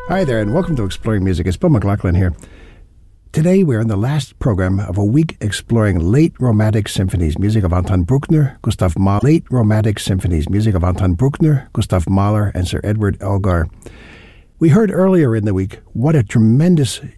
Hi there, and welcome to Exploring Music. It's Bill McLaughlin here. Today we're in the last program of a week exploring late Romantic symphonies, music of Anton Bruckner, Gustav Mahler. Late Romantic symphonies, music of Anton Bruckner, Gustav Mahler, and Sir Edward Elgar. We heard earlier in the week what a tremendous